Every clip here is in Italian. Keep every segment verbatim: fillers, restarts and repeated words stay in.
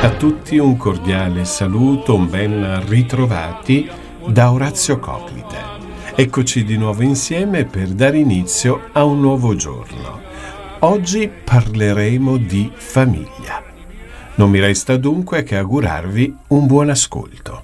A tutti un cordiale saluto, un ben ritrovati da Orazio Coclite. Eccoci di nuovo insieme per dare inizio a un nuovo giorno. Oggi parleremo di famiglia. Non mi resta dunque che augurarvi un buon ascolto.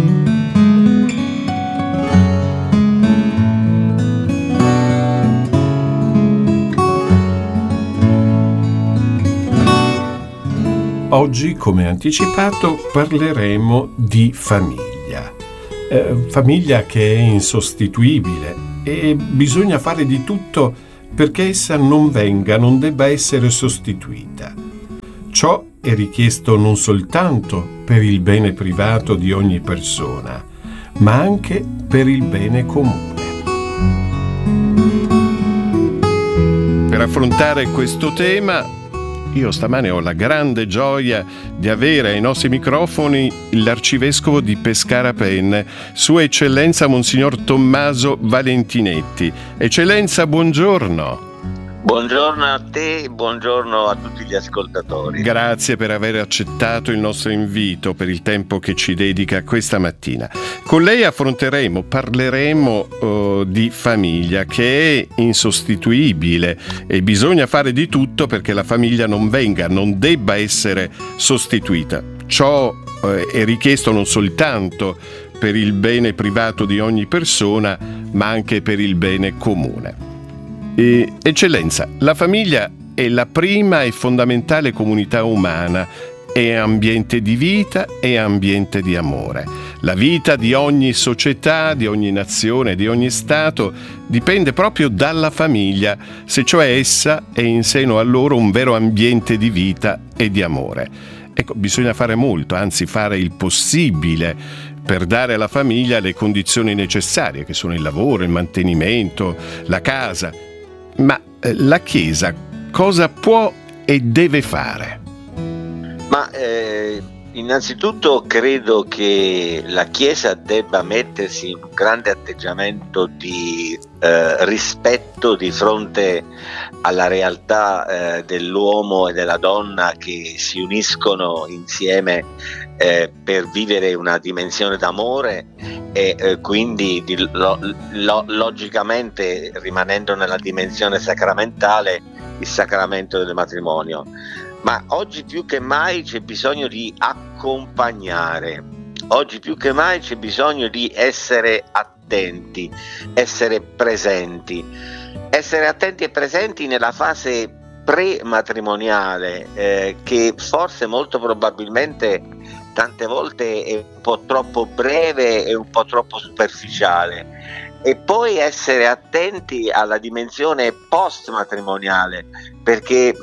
Oggi, come anticipato, parleremo di famiglia. Eh, famiglia che è insostituibile e bisogna fare di tutto perché essa non venga, non debba essere sostituita. Ciò è richiesto non soltanto per il bene privato di ogni persona, ma anche per il bene comune. Per affrontare questo tema, io stamane ho la grande gioia di avere ai nostri microfoni l'arcivescovo di Pescara Penne, Sua Eccellenza Monsignor Tommaso Valentinetti. Eccellenza, buongiorno. Buongiorno a te, buongiorno a tutti gli ascoltatori. Grazie per aver accettato il nostro invito, per il tempo che ci dedica questa mattina. Con lei affronteremo, parleremo uh, di famiglia, che è insostituibile e bisogna fare di tutto perché la famiglia non venga, non debba essere sostituita. Ciò uh, è richiesto non soltanto per il bene privato di ogni persona, ma anche per il bene comune. Eh, Eccellenza, la famiglia è la prima e fondamentale comunità umana, è ambiente di vita e ambiente di amore. La vita di ogni società, di ogni nazione, di ogni Stato dipende proprio dalla famiglia, se cioè essa è in seno a loro un vero ambiente di vita e di amore. Ecco, bisogna fare molto, anzi fare il possibile per dare alla famiglia le condizioni necessarie, che sono il lavoro, il mantenimento, la casa. Ma eh, la Chiesa cosa può e deve fare? Ma eh, innanzitutto credo che la Chiesa debba mettersi in un grande atteggiamento di eh, rispetto di fronte alla realtà eh, dell'uomo e della donna che si uniscono insieme eh, per vivere una dimensione d'amore e eh, quindi di, lo, lo, logicamente rimanendo nella dimensione sacramentale il sacramento del matrimonio. Ma oggi più che mai c'è bisogno di accompagnare, oggi più che mai c'è bisogno di essere attenti, essere presenti, essere attenti e presenti nella fase pre-matrimoniale eh, che forse molto probabilmente tante volte è un po' troppo breve e un po' troppo superficiale, e poi essere attenti alla dimensione post-matrimoniale, perché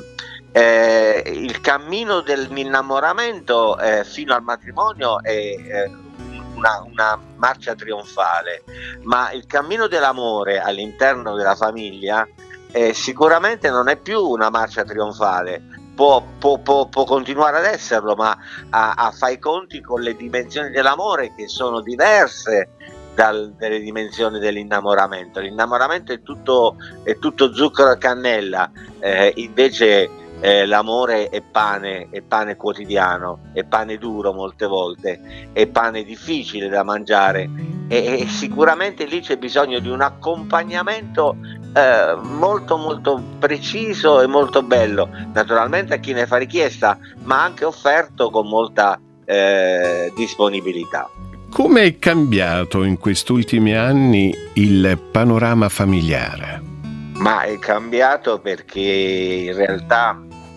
Eh, il cammino dell'innamoramento eh, fino al matrimonio è eh, una, una marcia trionfale, ma il cammino dell'amore all'interno della famiglia eh, sicuramente non è più una marcia trionfale. Può, può, può, può continuare ad esserlo, ma a, a fare i conti con le dimensioni dell'amore che sono diverse dal, dalle dimensioni dell'innamoramento. L'innamoramento è tutto, è tutto zucchero e cannella, eh, invece Eh, l'amore è pane, è pane quotidiano, è pane duro molte volte, è pane difficile da mangiare e, e sicuramente lì c'è bisogno di un accompagnamento eh, molto molto preciso e molto bello, naturalmente a chi ne fa richiesta, ma anche offerto con molta eh, disponibilità. Come è cambiato in questi ultimi anni il panorama familiare? Ma è cambiato perché in realtà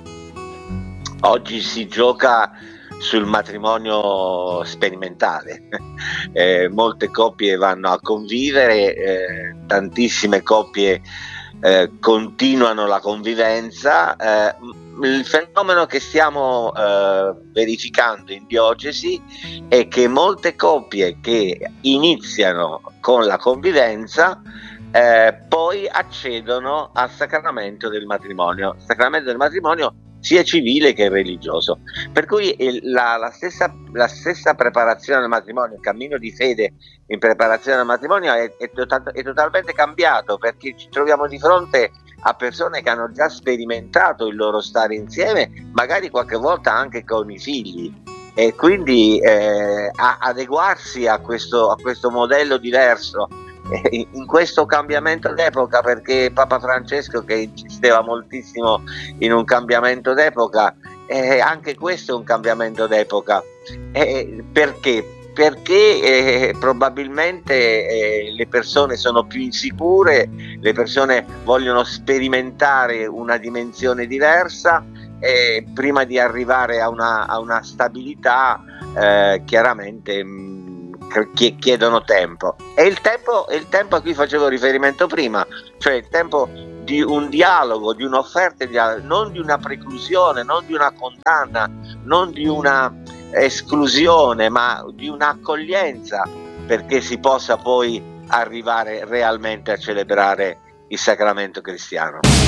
oggi si gioca sul matrimonio sperimentale, eh, molte coppie vanno a convivere, eh, tantissime coppie eh, continuano la convivenza. Eh, il fenomeno che stiamo eh, verificando in diocesi è che molte coppie che iniziano con la convivenza eh, poi accedono al sacramento del matrimonio, sacramento del matrimonio sia civile che religioso, per cui la, la, stessa, la stessa preparazione al matrimonio, il cammino di fede in preparazione al matrimonio è, è, total, è totalmente cambiato, perché ci troviamo di fronte a persone che hanno già sperimentato il loro stare insieme, magari qualche volta anche con i figli, e quindi eh, a, adeguarsi a questo, a questo modello diverso eh, in questo cambiamento d'epoca, perché Papa Francesco, che insisteva moltissimo in un cambiamento d'epoca, eh, anche questo è un cambiamento d'epoca. Eh, perché? Perché eh, probabilmente eh, le persone sono più insicure, le persone vogliono sperimentare una dimensione diversa, e prima di arrivare a una, a una stabilità eh, chiaramente mh, chiedono tempo. E il tempo, il tempo a cui facevo riferimento prima, cioè il tempo di un dialogo, di un'offerta, di, non di una preclusione, non di una condanna, non di una esclusione, ma di un'accoglienza, perché si possa poi arrivare realmente a celebrare il sacramento cristiano.